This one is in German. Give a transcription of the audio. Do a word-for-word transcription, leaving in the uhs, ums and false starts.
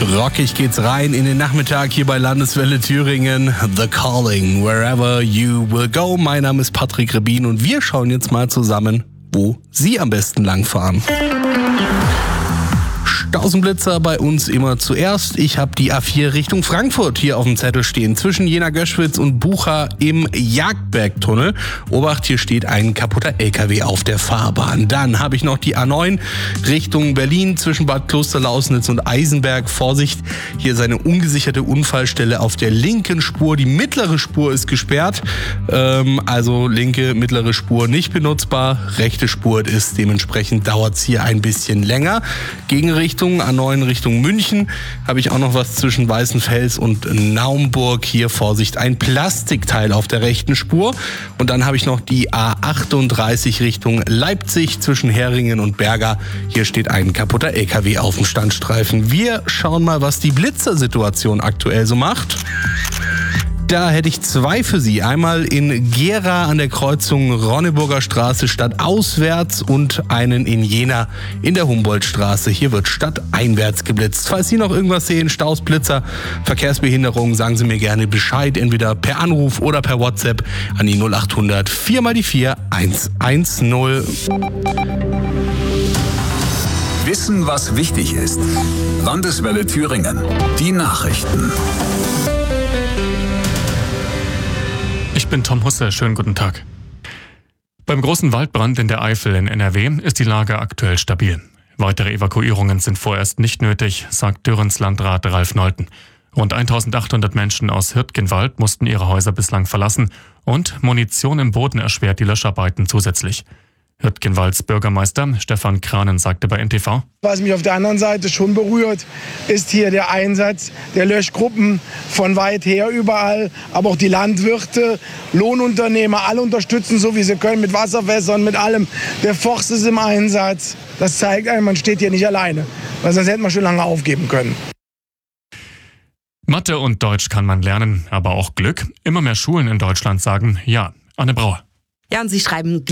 Rockig geht's rein in den Nachmittag hier bei Landeswelle Thüringen. The Calling, wherever you will go. Mein Name ist Patrick Rebin und wir schauen jetzt mal zusammen, wo Sie am besten langfahren. Stausenblitzer bei uns immer zuerst. Ich habe die A vier Richtung Frankfurt hier auf dem Zettel stehen. Zwischen Jena-Göschwitz und Bucha im Jagdbergtunnel. Obacht, hier steht ein kaputter L K W auf der Fahrbahn. Dann habe ich noch die A neun Richtung Berlin zwischen Bad Klosterlausnitz und Eisenberg. Vorsicht, hier ist eine ungesicherte Unfallstelle auf der linken Spur. Die mittlere Spur ist gesperrt. Ähm, also linke, mittlere Spur nicht benutzbar. Rechte Spur ist dementsprechend, dauert es hier ein bisschen länger. Gegenrichtung A neun Richtung München habe ich auch noch was zwischen Weißenfels und Naumburg. Hier Vorsicht, ein Plastikteil auf der rechten Spur. Und dann habe ich noch die A achtunddreißig Richtung Leipzig zwischen Heringen und Berga. Hier steht ein kaputter L K W auf dem Standstreifen. Wir schauen mal, was die Blitzersituation aktuell so macht. Da hätte ich zwei für Sie. Einmal in Gera an der Kreuzung Ronneburger Straße stadtauswärts und einen in Jena in der Humboldtstraße. Hier wird stadteinwärts geblitzt. Falls Sie noch irgendwas sehen, Staus, Blitzer, Verkehrsbehinderung, sagen Sie mir gerne Bescheid. Entweder per Anruf oder per WhatsApp an die null achthundert vier mal die vier eins eins null. Wissen, was wichtig ist. Landeswelle Thüringen. Die Nachrichten. Ich bin Tom Husse, schönen guten Tag. Beim großen Waldbrand in der Eifel in N R W ist die Lage aktuell stabil. Weitere Evakuierungen sind vorerst nicht nötig, sagt Dürrens Landrat Ralf Nolten. Rund eintausendachthundert Menschen aus Hürtgenwald mussten ihre Häuser bislang verlassen und Munition im Boden erschwert die Löscharbeiten zusätzlich. Hürtgenwalds Bürgermeister Stefan Kranen sagte bei N T V: Was mich auf der anderen Seite schon berührt, ist hier der Einsatz der Löschgruppen von weit her überall. Aber auch die Landwirte, Lohnunternehmer, alle unterstützen so, wie sie können, mit Wasserfässern, mit allem. Der Forst ist im Einsatz. Das zeigt einem, man steht hier nicht alleine. Weil sonst hätte man schon lange aufgeben können. Mathe und Deutsch kann man lernen, aber auch Glück. Immer mehr Schulen in Deutschland sagen ja. Anne Brauer. Ja, und sie schreiben